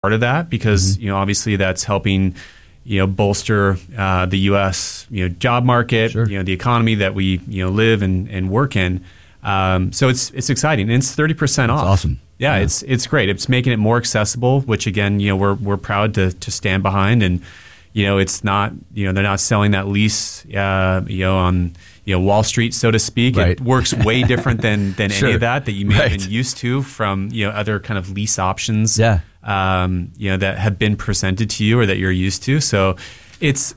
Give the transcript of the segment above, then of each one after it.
part of that because, obviously that's helping, bolster the U.S., job market, Sure. The economy that we, live and work in. So it's exciting. And it's 30% off. awesome. Yeah, it's great. It's making it more accessible, which again, we're proud to stand behind. And, it's not, they're not selling that lease, on, Wall Street, so to speak. Right. It works way different than Sure. any of that you may have Right. been used to from, other kind of lease options, Yeah. that have been presented to you or that you're used to. So it's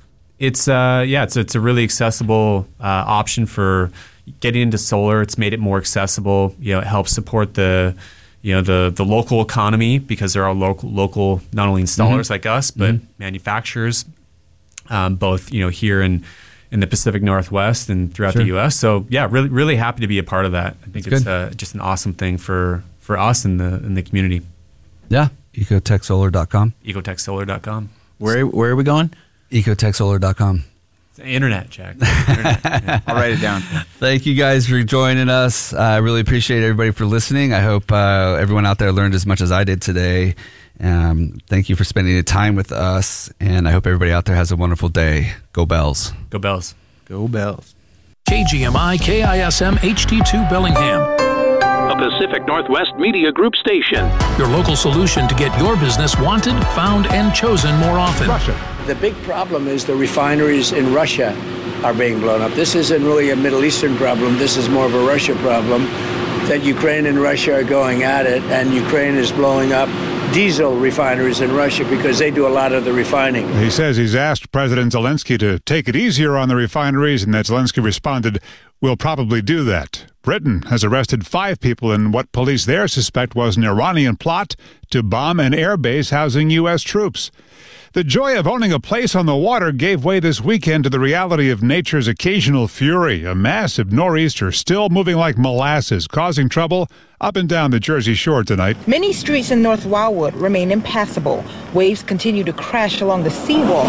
a really accessible option for getting into solar. It's made it more accessible. It helps support the local economy because there are local not only installers like us, but manufacturers, both here in the Pacific Northwest and throughout Sure. the U.S. So yeah, really really happy to be a part of that. I think That's it's just an awesome thing for us in the community. Yeah. Ecotechsolar.com. Ecotechsolar.com. Where are we going? Ecotechsolar.com. Internet, Jack. Internet. Yeah. I'll write it down. Thank you guys for joining us. I really appreciate everybody for listening. I hope everyone out there learned as much as I did today. Thank you for spending the time with us, and I hope everybody out there has a wonderful day. Go Bells. Go Bells. Go Bells. KGMI KISM HD2 Bellingham, a Pacific Northwest Media Group station. Your local solution to get your business wanted, found, and chosen more often. The big problem is the refineries in Russia are being blown up. This isn't really a Middle Eastern problem. This is more of a Russia problem, that Ukraine and Russia are going at it, and Ukraine is blowing up diesel refineries in Russia because they do a lot of the refining. He says he's asked President Zelensky to take it easier on the refineries, and that Zelensky responded, "We'll probably do that." Britain has arrested 5 people in what police there suspect was an Iranian plot to bomb an air base housing U.S. troops. The joy of owning a place on the water gave way this weekend to the reality of nature's occasional fury. A massive nor'easter still moving like molasses, causing trouble up and down the Jersey Shore tonight. Many streets in North Wildwood remain impassable. Waves continue to crash along the seawall.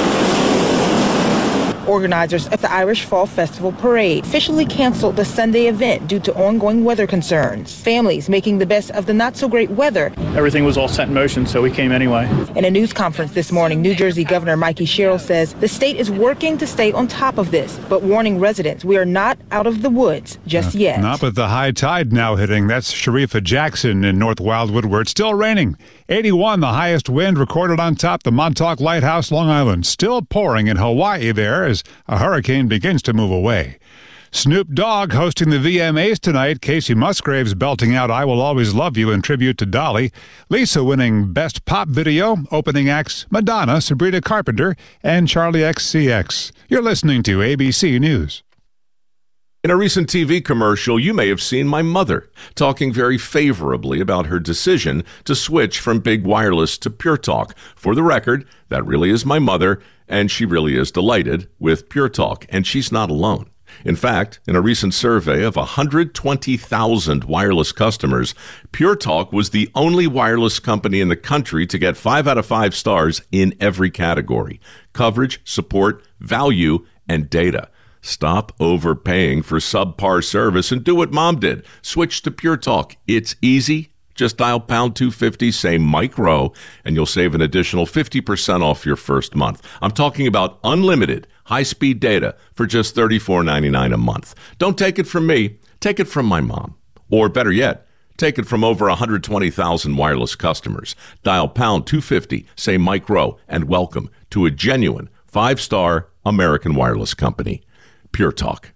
Organizers of the Irish Fall Festival Parade officially canceled the Sunday event due to ongoing weather concerns. Families making the best of the not-so-great weather. Everything was all set in motion, so we came anyway. In a news conference this morning, New Jersey Governor Mikey Sherrill says the state is working to stay on top of this, but warning residents we are not out of the woods just yet. Not with the high tide now hitting. That's Sharifa Jackson in North Wildwood, where it's still raining. 81, the highest wind recorded on top the Montauk Lighthouse, Long Island. Still pouring in Hawaii there as a hurricane begins to move away. Snoop Dogg hosting the VMAs tonight. Casey Musgraves belting out I Will Always Love You in tribute to Dolly. Lisa winning Best Pop Video. Opening acts Madonna, Sabrina Carpenter, and Charlie XCX. You're listening to ABC News. In a recent TV commercial, you may have seen my mother talking very favorably about her decision to switch from big wireless to Pure Talk. For the record, that really is my mother, and she really is delighted with Pure Talk, and she's not alone. In fact, in a recent survey of 120,000 wireless customers, Pure Talk was the only wireless company in the country to get 5 out of 5 stars in every category: coverage, support, value, and data. Stop overpaying for subpar service and do what Mom did. Switch to Pure Talk. It's easy. Just dial pound 250, say Mike Rowe, and you'll save an additional 50% off your first month. I'm talking about unlimited high-speed data for just $34.99 a month. Don't take it from me. Take it from my mom. Or better yet, take it from over 120,000 wireless customers. Dial pound 250, say Mike Rowe, and welcome to a genuine 5-star American wireless company. Pure Talk.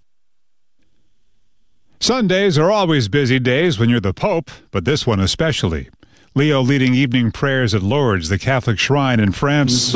Sundays are always busy days when you're the Pope, but this one especially. Leo leading evening prayers at Lourdes, the Catholic shrine in France.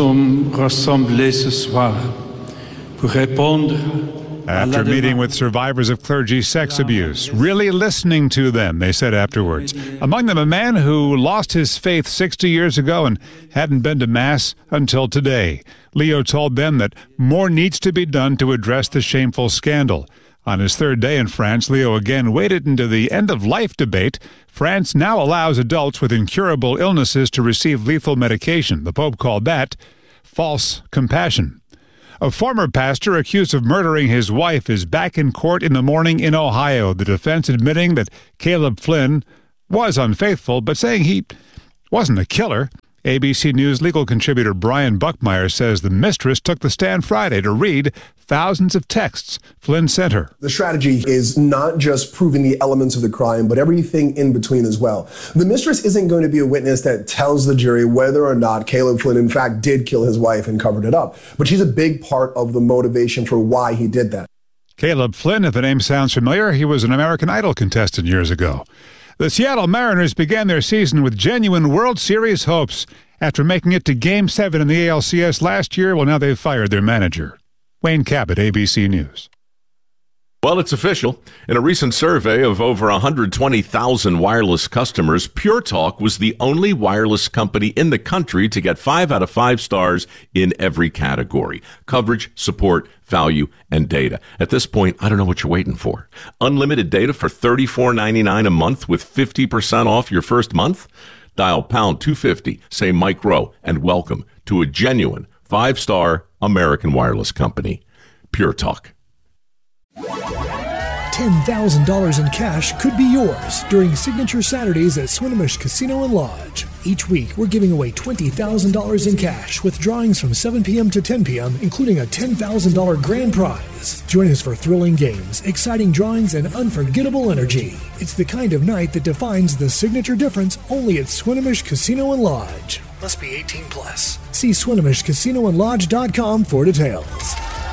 After meeting with survivors of clergy sex abuse, really listening to them, they said afterwards. Among them, a man who lost his faith 60 years ago and hadn't been to Mass until today. Leo told them that more needs to be done to address the shameful scandal. On his third day in France, Leo again waded into the end-of-life debate. France now allows adults with incurable illnesses to receive lethal medication. The Pope called that false compassion. A former pastor accused of murdering his wife is back in court in the morning in Ohio, the defense admitting that Caleb Flynn was unfaithful, but saying he wasn't a killer. ABC News legal contributor Brian Buckmeyer says the mistress took the stand Friday to read thousands of texts Flynn sent her. The strategy is not just proving the elements of the crime, but everything in between as well. The mistress isn't going to be a witness that tells the jury whether or not Caleb Flynn in fact did kill his wife and covered it up. But she's a big part of the motivation for why he did that. Caleb Flynn, if the name sounds familiar, he was an American Idol contestant years ago. The Seattle Mariners began their season with genuine World Series hopes. After making it to Game 7 in the ALCS last year, well, now they've fired their manager. Wayne Cabot, ABC News. Well, it's official. In a recent survey of over 120,000 wireless customers, Pure Talk was the only wireless company in the country to get 5 out of 5 stars in every category: coverage, support, value, and data. At this point, I don't know what you're waiting for. Unlimited data for $34.99 a month with 50% off your first month? Dial pound 250, say Mike Rowe, and welcome to a genuine 5-star American wireless company. Pure Talk. $10,000 in cash could be yours during Signature Saturdays at Swinomish Casino and Lodge. Each week, we're giving away $20,000 in cash with drawings from 7 p.m. to 10 p.m., including a $10,000 grand prize. Join us for thrilling games, exciting drawings, and unforgettable energy. It's the kind of night that defines the signature difference only at Swinomish Casino and Lodge. Must be 18 plus. See SwinomishCasinoandLodge.com for details.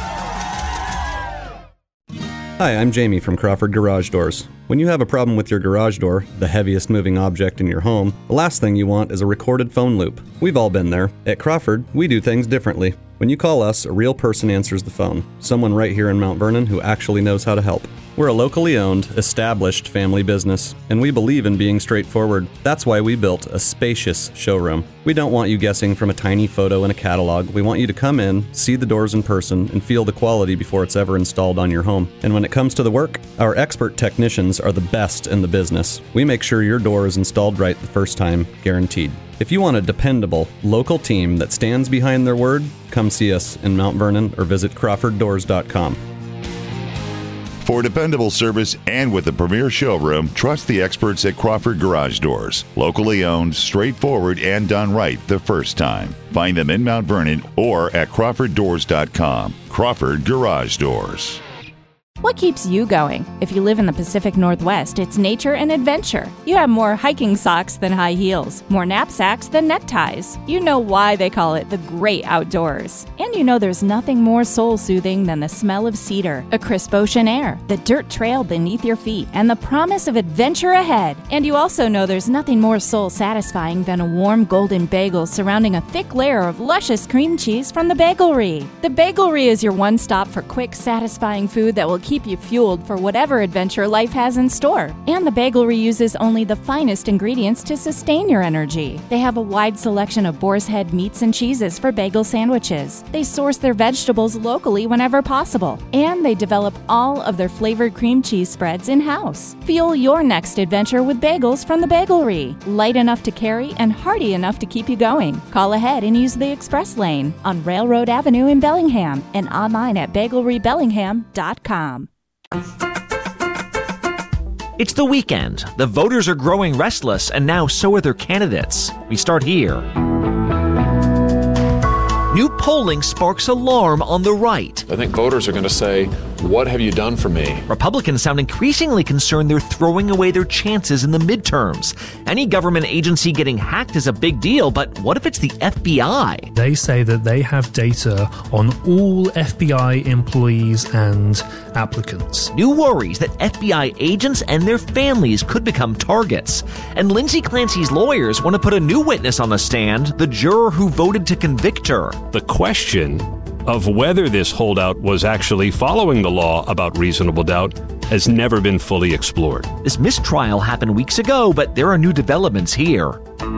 Hi, I'm Jamie from Crawford Garage Doors. When you have a problem with your garage door, the heaviest moving object in your home, the last thing you want is a recorded phone loop. We've all been there. At Crawford, we do things differently. When you call us, a real person answers the phone. Someone right here in Mount Vernon who actually knows how to help. We're a locally owned, established family business, and we believe in being straightforward. That's why we built a spacious showroom. We don't want you guessing from a tiny photo in a catalog. We want you to come in, see the doors in person, and feel the quality before it's ever installed on your home. And when it comes to the work, our expert technicians are the best in the business. We make sure your door is installed right the first time, guaranteed. If you want a dependable, local team that stands behind their word, come see us in Mount Vernon or visit CrawfordDoors.com. For dependable service and with a premier showroom, trust the experts at Crawford Garage Doors. Locally owned, straightforward, and done right the first time. Find them in Mount Vernon or at CrawfordDoors.com. Crawford Garage Doors. What keeps you going? If you live in the Pacific Northwest, it's nature and adventure. You have more hiking socks than high heels, more knapsacks than neckties. You know why they call it the great outdoors. And you know there's nothing more soul-soothing than the smell of cedar, a crisp ocean air, the dirt trail beneath your feet, and the promise of adventure ahead. And you also know there's nothing more soul-satisfying than a warm golden bagel surrounding a thick layer of luscious cream cheese from the Bagelry. The Bagelry is your one-stop for quick, satisfying food that will keep you fueled for whatever adventure life has in store. And the Bagelry uses only the finest ingredients to sustain your energy. They have a wide selection of boar's head meats and cheeses for bagel sandwiches. They source their vegetables locally whenever possible. And they develop all of their flavored cream cheese spreads in-house. Fuel your next adventure with bagels from the Bagelry. Light enough to carry and hearty enough to keep you going. Call ahead and use the express lane on Railroad Avenue in Bellingham and online at BagelryBellingham.com. It's the weekend. The voters are growing restless, and now so are their candidates. We start here. New polling sparks alarm on the right. I think voters are going to say, what have you done for me? Republicans sound increasingly concerned they're throwing away their chances in the midterms. Any government agency getting hacked is a big deal, but what if it's the FBI? They say that they have data on all FBI employees and applicants. New worries that FBI agents and their families could become targets. And Lindsay Clancy's lawyers want to put a new witness on the stand, the juror who voted to convict her. The question of whether this holdout was actually following the law about reasonable doubt has never been fully explored. This mistrial happened weeks ago, but there are new developments here.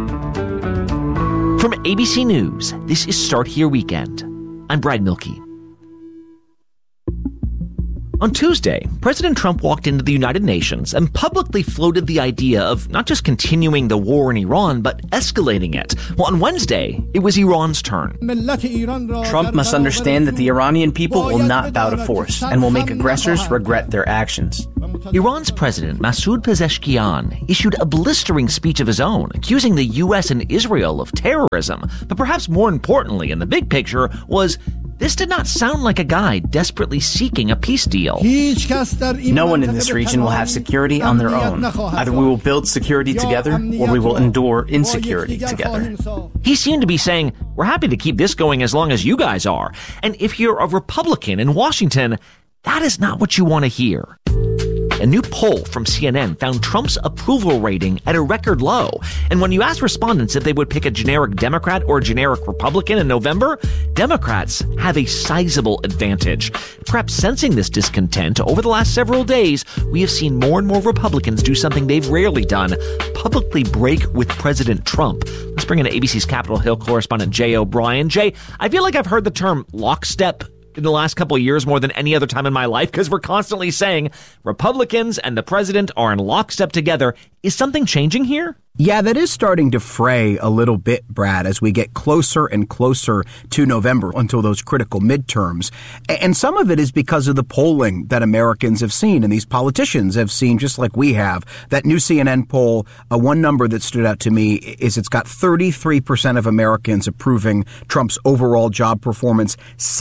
From ABC News, this is Start Here Weekend. I'm Brad Milkey. On Tuesday, President Trump walked into the United Nations and publicly floated the idea of not just continuing the war in Iran, but escalating it. Well, on Wednesday, it was Iran's turn. Trump must understand that the Iranian people will not bow to force and will make aggressors regret their actions. Iran's president, Masoud Pezeshkian, issued a blistering speech of his own, accusing the U.S. and Israel of terrorism. But perhaps more importantly, in the big picture, was this did not sound like a guy desperately seeking a peace deal. No one in this region will have security on their own. Either we will build security together, or we will endure insecurity together. He seemed to be saying, we're happy to keep this going as long as you guys are. And if you're a Republican in Washington, that is not what you want to hear. A new poll from CNN found Trump's approval rating at a record low. And when you asked respondents if they would pick a generic Democrat or a generic Republican in November, Democrats have a sizable advantage. Perhaps sensing this discontent, over the last several days, we have seen more and more Republicans do something they've rarely done, publicly break with President Trump. Let's bring in ABC's Capitol Hill correspondent Jay O'Brien. Jay, I feel like I've heard the term lockstep in the last couple of years more than any other time in my life, because we're constantly saying Republicans and the president are in lockstep together. Is something changing here? Yeah, that is starting to fray a little bit, Brad, as we get closer and closer to November until those critical midterms. And some of it is because of the polling that Americans have seen and these politicians have seen, just like we have. That new CNN poll, one number that stood out to me is it's got 33% of Americans approving Trump's overall job performance,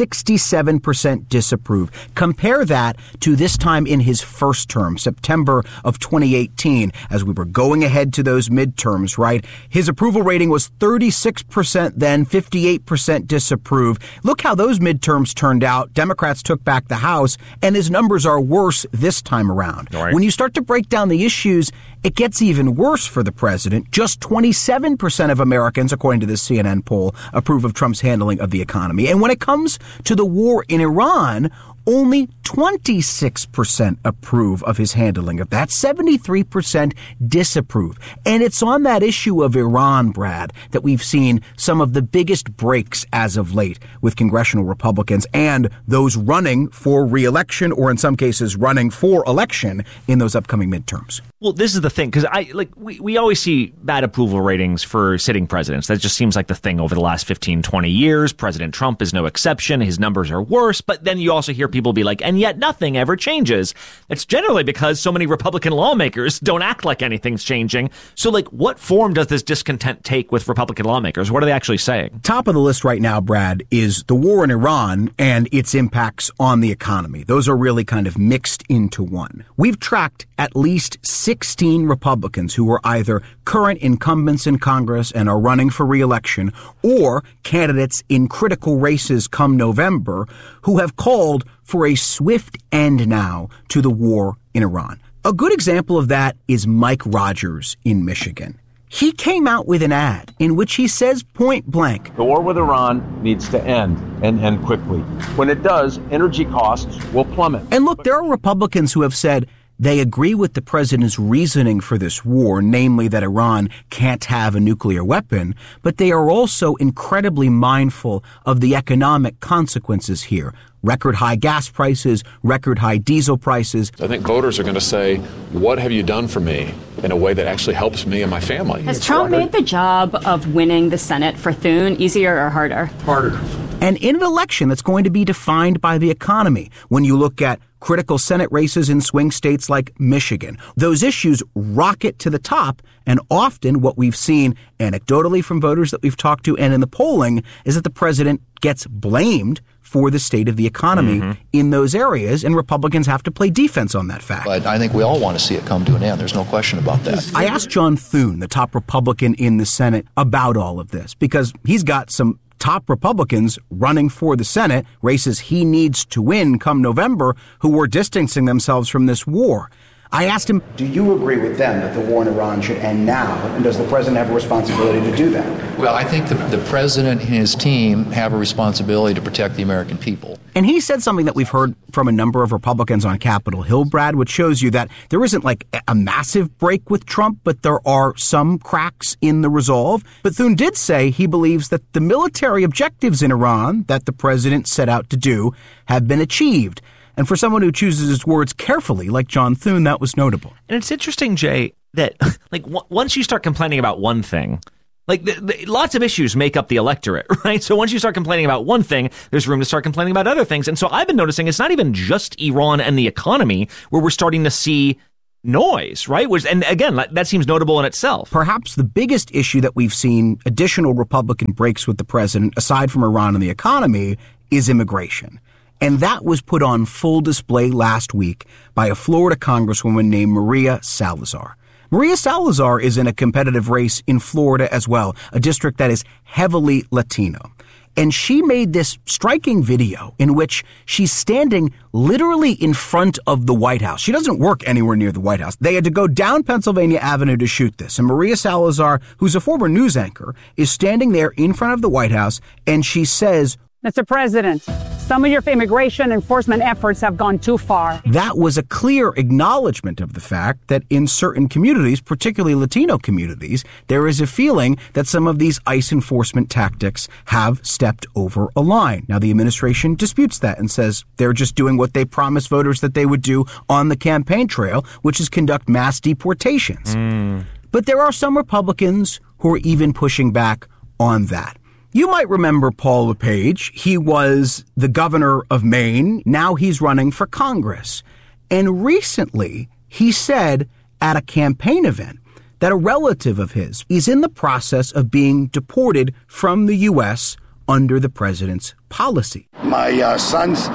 67% disapprove. Compare that to this time in his first term, September of 2018, as we were going ahead to those midterms, right? His approval rating was 36% then, 58% disapprove. Look how those midterms turned out. Democrats took back the House, and his numbers are worse this time around. Right. When you start to break down the issues, it gets even worse for the president. Just 27% of Americans, according to this CNN poll, approve of Trump's handling of the economy. And when it comes to the war in Iran, only 26% approve of his handling of that. 73% disapprove. And it's on that issue of Iran, Brad, that we've seen some of the biggest breaks as of late with congressional Republicans and those running for re-election, or in some cases running for election in those upcoming midterms. Well, this is the thing, because we always see bad approval ratings for sitting presidents. That just seems like the thing over the last 15, 20 years. President Trump is no exception. His numbers are worse. But then you also hear people be like, and yet nothing ever changes. It's generally because so many Republican lawmakers don't act like anything's changing. So, what form does this discontent take with Republican lawmakers? What are they actually saying? Top of the list right now, Brad, is the war in Iran and its impacts on the economy. Those are really kind of mixed into one. We've tracked at least 16 Republicans who are either current incumbents in Congress and are running for re-election, or candidates in critical races come November who have called for a swift end now to the war in Iran. A good example of that is Mike Rogers in Michigan. He came out with an ad in which he says point blank, the war with Iran needs to end, and end quickly. When it does, energy costs will plummet. And look, there are Republicans who have said they agree with the president's reasoning for this war, namely that Iran can't have a nuclear weapon, but they are also incredibly mindful of the economic consequences here. Record high gas prices, record high diesel prices. I think voters are going to say, what have you done for me, in a way that actually helps me and my family? Has Trump made the job of winning the Senate for Thune easier or harder? Harder. And in an election that's going to be defined by the economy, when you look at critical Senate races in swing states like Michigan, those issues rocket to the top. And often what we've seen anecdotally from voters that we've talked to and in the polling is that the president gets blamed for the state of the economy in those areas, and Republicans have to play defense on that fact. But I think we all want to see it come to an end. There's no question about that. I asked John Thune, the top Republican in the Senate, about all of this, because he's got some top Republicans running for the Senate, races he needs to win come November, who are distancing themselves from this war. I asked him, do you agree with them that the war in Iran should end now? And does the president have a responsibility to do that? Well, I think the president and his team have a responsibility to protect the American people. And he said something that we've heard from a number of Republicans on Capitol Hill, Brad, which shows you that there isn't like a massive break with Trump, but there are some cracks in the resolve. But Thune did say he believes that the military objectives in Iran that the president set out to do have been achieved. And for someone who chooses his words carefully, like John Thune, that was notable. And it's interesting, Jay, that once you start complaining about one thing, lots of issues make up the electorate, right? So once you start complaining about one thing, there's room to start complaining about other things. And so I've been noticing it's not even just Iran and the economy where we're starting to see noise, right? And again, that seems notable in itself. Perhaps the biggest issue that we've seen additional Republican breaks with the president, aside from Iran and the economy, is immigration. And that was put on full display last week by a Florida congresswoman named Maria Salazar. Maria Salazar is in a competitive race in Florida as well, a district that is heavily Latino. And she made this striking video in which she's standing literally in front of the White House. She doesn't work anywhere near the White House. They had to go down Pennsylvania Avenue to shoot this. And Maria Salazar, who's a former news anchor, is standing there in front of the White House, and she says, Mr. President, some of your immigration enforcement efforts have gone too far. That was a clear acknowledgement of the fact that in certain communities, particularly Latino communities, there is a feeling that some of these ICE enforcement tactics have stepped over a line. Now, the administration disputes that and says they're just doing what they promised voters that they would do on the campaign trail, which is conduct mass deportations. But there are some Republicans who are even pushing back on that. You might remember Paul LePage. He was the governor of Maine. Now he's running for Congress. And recently, he said at a campaign event that a relative of his is in the process of being deported from the U.S. under the president's policy. My son's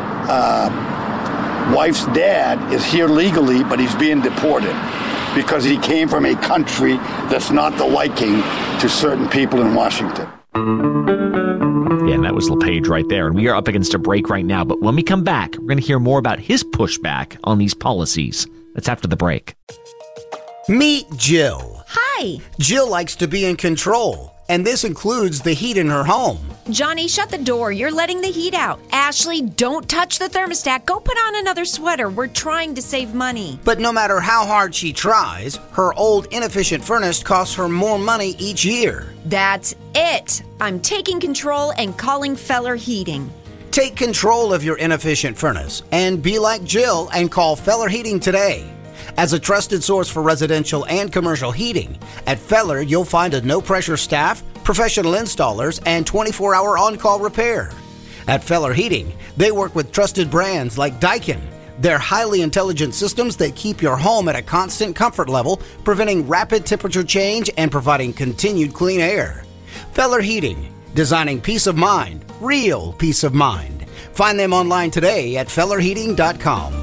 wife's dad is here legally, but he's being deported because he came from a country that's not the liking to certain people in Washington. Yeah, and that was LePage right there. And we are up against a break right now. But when we come back, we're going to hear more about his pushback on these policies. That's after the break. Meet Jill. Hi. Jill likes to be in control, and this includes the heat in her home. Johnny, shut the door. You're letting the heat out. Ashley, don't touch the thermostat. Go put on another sweater. We're trying to save money. But no matter how hard she tries, her old inefficient furnace costs her more money each year. That's it. I'm taking control and calling Feller Heating. Take control of your inefficient furnace and be like Jill and call Feller Heating today. As a trusted source for residential and commercial heating, at Feller you'll find a no-pressure staff, professional installers, and 24-hour on-call repair. At Feller Heating, they work with trusted brands like Daikin. They're highly intelligent systems that keep your home at a constant comfort level, preventing rapid temperature change and providing continued clean air. Feller Heating, designing peace of mind, real peace of mind. Find them online today at fellerheating.com.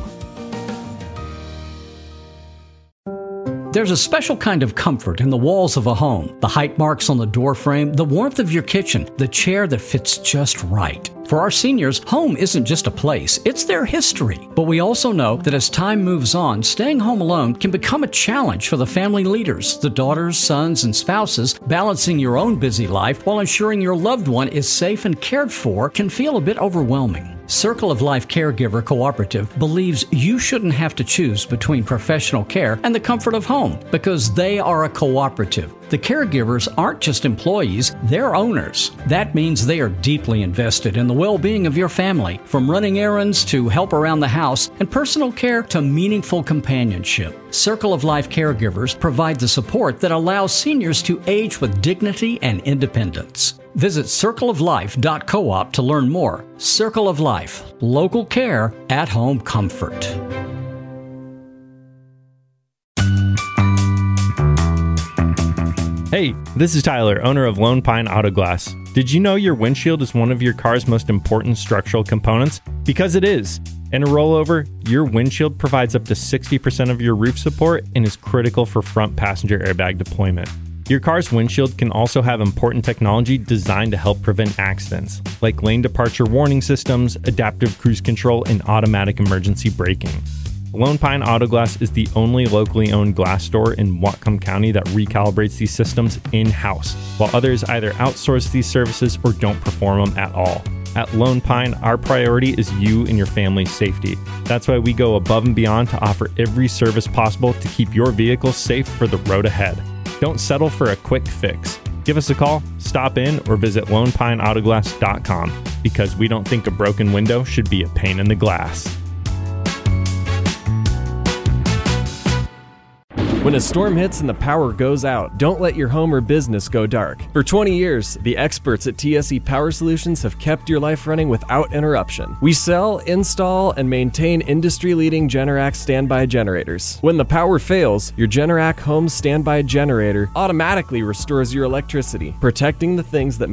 There's a special kind of comfort in the walls of a home. The height marks on the door frame, the warmth of your kitchen, the chair that fits just right. For our seniors, home isn't just a place, it's their history. But we also know that as time moves on, staying home alone can become a challenge for the family leaders, the daughters, sons, and spouses. Balancing your own busy life while ensuring your loved one is safe and cared for can feel a bit overwhelming. Circle of Life Caregiver Cooperative believes you shouldn't have to choose between professional care and the comfort of home because they are a cooperative. The caregivers aren't just employees, they're owners. That means they are deeply invested in the well-being of your family, from running errands to help around the house and personal care to meaningful companionship. Circle of Life Caregivers provide the support that allows seniors to age with dignity and independence. Visit circleoflife.coop to learn more. Circle of Life, local care, at-home comfort. Hey, this is Tyler, owner of Lone Pine Auto Glass. Did you know your windshield is one of your car's most important structural components? Because it is. In a rollover, your windshield provides up to 60% of your roof support and is critical for front passenger airbag deployment. Your car's windshield can also have important technology designed to help prevent accidents, like lane departure warning systems, adaptive cruise control, and automatic emergency braking. Lone Pine Auto Glass is the only locally owned glass store in Whatcom County that recalibrates these systems in-house, while others either outsource these services or don't perform them at all. At Lone Pine, our priority is you and your family's safety. That's why we go above and beyond to offer every service possible to keep your vehicle safe for the road ahead. Don't settle for a quick fix. Give us a call, stop in, or visit lonepineautoglass.com because we don't think a broken window should be a pain in the glass. When a storm hits and the power goes out, don't let your home or business go dark. For 20 years, the experts at TSE Power Solutions have kept your life running without interruption. We sell, install, and maintain industry-leading Generac standby generators. When the power fails, your Generac home standby generator automatically restores your electricity, protecting the things that